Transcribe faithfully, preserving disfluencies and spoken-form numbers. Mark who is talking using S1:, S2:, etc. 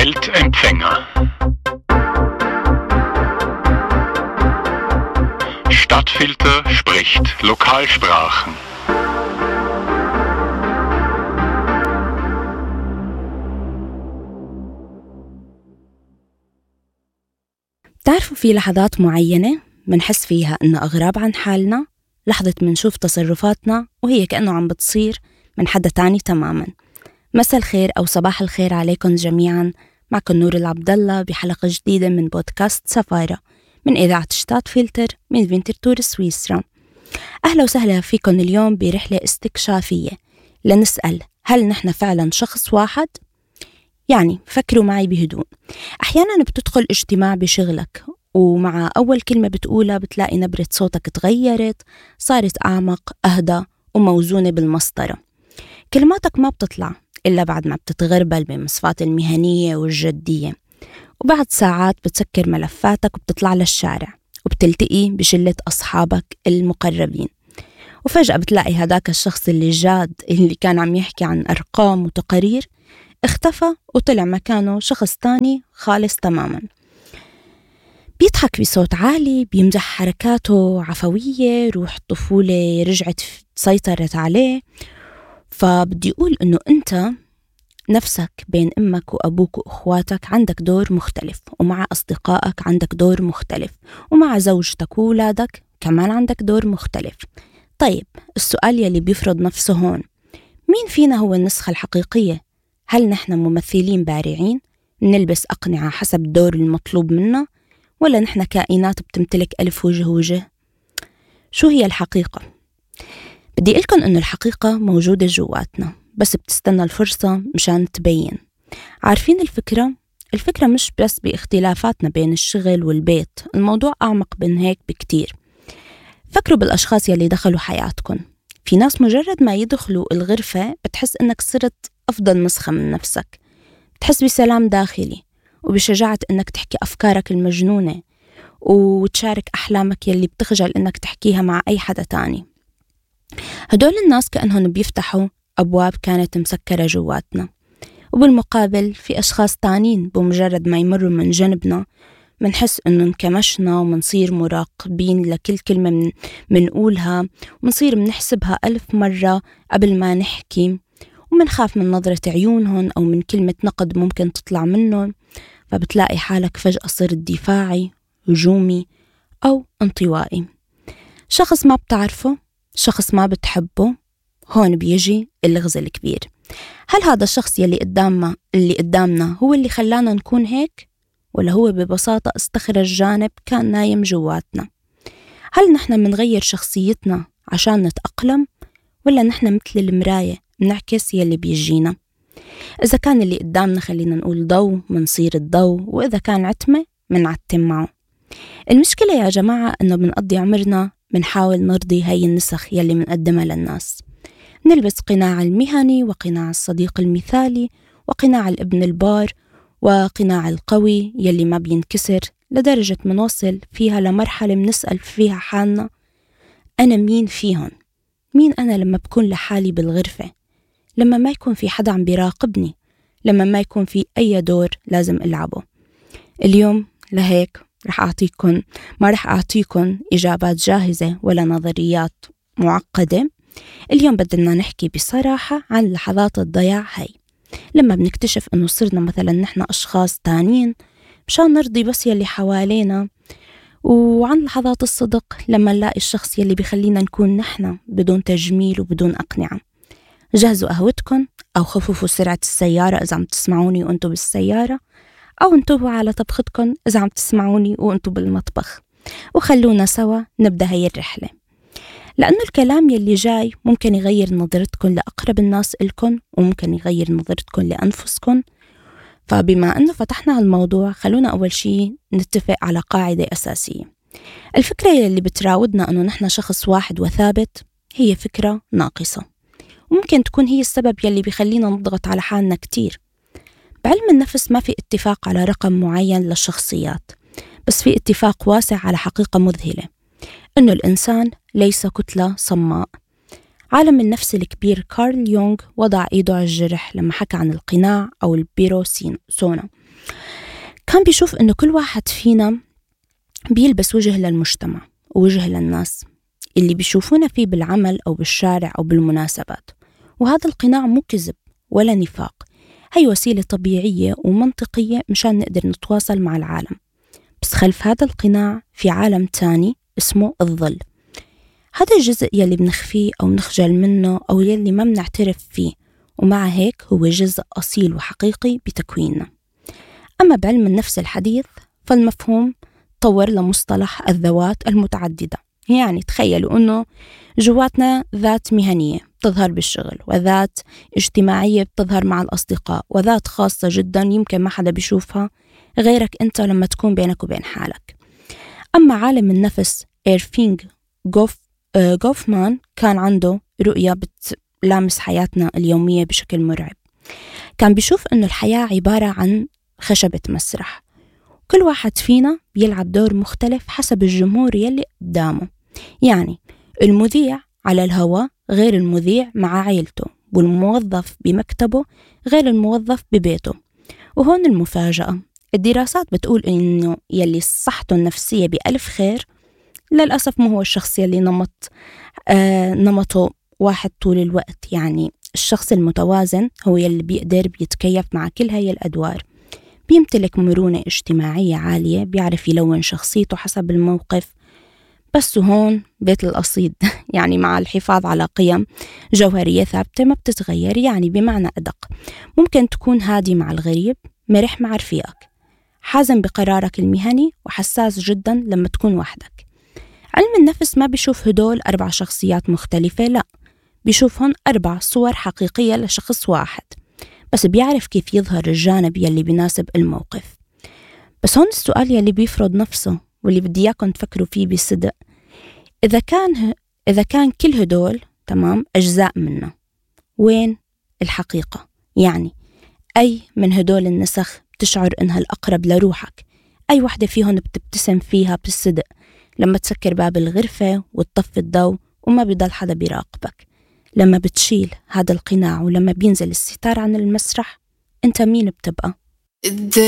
S1: Weltempfänger. Stadtfilter spricht Lokalsprachen.
S2: تعرفوا في لحظات معينة منحس فيها إنه أغراب عن حالنا، لحظة منشوف تصرفاتنا وهي كأنه عم بتصير من حدا تاني تماماً. مساء الخير أو صباح الخير عليكم جميعاً، معكم نور العبد الله بحلقة جديدة من بودكاست سفارة من إذاعة شتاتفيلتر من فينترتور سويسرا. أهلا وسهلا فيكم اليوم برحلة استكشافية لنسأل هل نحن فعلاً شخص واحد؟ يعني فكروا معي بهدوء. أحياناً بتدخل اجتماع بشغلك ومع أول كلمة بتقولها بتلاقي نبرة صوتك تغيرت، صارت أعمق، أهدى وموزونة بالمسطرة. كلماتك ما بتطلع إلا بعد ما بتتغربل بمصفات المهنية والجدية، وبعد ساعات بتسكر ملفاتك وبتطلع للشارع وبتلتقي بشلة أصحابك المقربين، وفجأة بتلاقي هداك الشخص اللي جاد اللي كان عم يحكي عن أرقام وتقارير اختفى وطلع مكانه شخص تاني خالص تماماً. بيضحك بصوت عالي، بيمزح حركاته عفوية، روح الطفولة رجعت سيطرت عليه. فبدي أقول إنه أنت نفسك بين أمك وأبوك وأخواتك عندك دور مختلف، ومع أصدقائك عندك دور مختلف، ومع زوجتك وولادك كمان عندك دور مختلف. طيب السؤال يلي بيفرض نفسه هون، مين فينا هو النسخة الحقيقية؟ هل نحن ممثلين بارعين نلبس أقنعة حسب الدور المطلوب منا، ولا نحن كائنات بتمتلك ألف وجه وجه؟ شو هي الحقيقة؟ بدي أقولكم إنه الحقيقة موجودة جواتنا، بس بتستنى الفرصة مشان تبين. عارفين الفكرة؟ الفكرة مش بس باختلافاتنا بين الشغل والبيت، الموضوع أعمق من هيك بكتير. فكروا بالأشخاص يلي دخلوا حياتكم. في ناس مجرد ما يدخلوا الغرفة بتحس إنك صرت أفضل نسخة من نفسك، بتحس بسلام داخلي وبشجاعة إنك تحكي أفكارك المجنونة وتشارك أحلامك يلي بتخجل إنك تحكيها مع أي حدا تاني. هدول الناس كأنهم بيفتحوا أبواب كانت مسكرة جواتنا، وبالمقابل في أشخاص تانين بمجرد ما يمروا من جنبنا منحس إنه انكمشنا ومنصير مراقبين لكل كلمة من منقولها، ومنصير منحسبها ألف مرة قبل ما نحكي، ومنخاف من نظرة عيونهم أو من كلمة نقد ممكن تطلع منهم. فبتلاقي حالك فجأة صرت دفاعي، هجومي أو انطوائي. شخص ما بتعرفه، شخص ما بتحبه، هون بيجي اللغز الكبير. هل هذا الشخص يلي قدامنا اللي قدامنا هو اللي خلانا نكون هيك، ولا هو ببساطة استخرج جانب كان نايم جواتنا؟ هل نحن منغير شخصيتنا عشان نتأقلم، ولا نحن مثل المراية نعكس يلي بيجينا؟ إذا كان اللي قدامنا خلينا نقول ضوء منصير الضوء، وإذا كان عتمة منعتم معه. المشكلة يا جماعة إنه بنقضي عمرنا منحاول نرضي هاي النسخ يلي منقدمها للناس. نلبس قناع المهني، وقناع الصديق المثالي، وقناع الابن البار، وقناع القوي يلي ما بينكسر، لدرجة منوصل فيها لمرحلة منسأل فيها حالنا أنا مين فيهن؟ مين أنا لما بكون لحالي بالغرفة؟ لما ما يكون في حدا عم بيراقبني؟ لما ما يكون في أي دور لازم ألعبه؟ اليوم لهيك رح أعطيكم ما رح أعطيكم إجابات جاهزة ولا نظريات معقدة. اليوم بدنا نحكي بصراحة عن لحظات الضياع هاي، لما بنكتشف أنه صرنا مثلا نحن أشخاص تانيين مشان نرضي بس يلي حوالينا، وعن لحظات الصدق لما نلاقي الشخص يلي بيخلينا نكون نحن بدون تجميل وبدون أقنعة. جهزوا قهوتكم أو خففوا سرعة السيارة إذا عم تسمعوني وأنتوا بالسيارة، أو انتبهوا على طبختكم إذا عم تسمعوني وأنتوا بالمطبخ، وخلونا سوا نبدأ هاي الرحلة، لأنه الكلام يلي جاي ممكن يغير نظرتكم لأقرب الناس إلكم، وممكن يغير نظرتكم لأنفسكم. فبما أنه فتحنا هالموضوع، خلونا أول شيء نتفق على قاعدة أساسية. الفكرة يلي بتراودنا أنه نحن شخص واحد وثابت هي فكرة ناقصة، وممكن تكون هي السبب يلي بيخلينا نضغط على حالنا كتير. بعلم النفس ما في اتفاق على رقم معين للشخصيات، بس في اتفاق واسع على حقيقة مذهلة، أنه الإنسان ليس كتلة صماء. عالم النفس الكبير كارل يونغ وضع إيده على الجرح لما حكى عن القناع أو البيروسونا. كان بيشوف إنه كل واحد فينا بيلبس وجه للمجتمع ووجه للناس اللي بيشوفونا فيه بالعمل أو بالشارع أو بالمناسبات، وهذا القناع مو كذب ولا نفاق، هي وسيلة طبيعية ومنطقية مشان نقدر نتواصل مع العالم. بس خلف هذا القناع في عالم تاني اسمه الظل، هذا الجزء يلي بنخفيه أو نخجل منه أو يلي ما بنعترف فيه، ومع هيك هو جزء أصيل وحقيقي بتكويننا. أما بعلم النفس الحديث فالمفهوم طور لمصطلح الذوات المتعددة، يعني تخيلوا أنه جواتنا ذات مهنية بتظهر بالشغل، وذات اجتماعية بتظهر مع الأصدقاء، وذات خاصة جدا يمكن ما حدا بيشوفها غيرك أنت لما تكون بينك وبين حالك. أما عالم النفس إيرفينغ غوف غوفمان كان عنده رؤية بتلامس حياتنا اليومية بشكل مرعب. كان بيشوف أنه الحياة عبارة عن خشبة مسرح، كل واحد فينا بيلعب دور مختلف حسب الجمهور يلي قدامه. يعني المذيع على الهواء غير المذيع مع عائلته، والموظف بمكتبه غير الموظف ببيته. وهون المفاجأة، الدراسات بتقول إنه يلي صحته النفسية بألف خير للأسف مو هو الشخص يلي نمط آه نمطه واحد طول الوقت. يعني الشخص المتوازن هو يلي بيقدر بيتكيف مع كل هاي الأدوار، بيمتلك مرونة اجتماعية عالية، بيعرف يلون شخصيته حسب الموقف. بس هون بيت القصيد يعني مع الحفاظ على قيم جوهرية ثابتة ما بتتغير. يعني بمعنى أدق، ممكن تكون هادي مع الغريب، مرح مع رفيقك، حازم بقرارك المهني، وحساس جدا لما تكون وحدك. علم النفس ما بيشوف هدول أربع شخصيات مختلفة، لا، بيشوفهم أربع صور حقيقية لشخص واحد، بس بيعرف كيف يظهر الجانب يلي بيناسب الموقف. بس هون السؤال يلي بيفرض نفسه واللي بدي إياكم تفكروا فيه بصدق، إذا كان إذا كان كل هدول تمام أجزاء منا، وين الحقيقة؟ يعني أي من هدول النسخ بتشعر إنها الأقرب لروحك؟ أي واحدة فيهم بتبتسم فيها بالصدق لما تسكر باب الغرفة وتطفي الضوء وما بيضل حدا بيراقبك؟ لما بتشيل هذا القناع ولما بينزل الستار عن المسرح، أنت مين بتبقى؟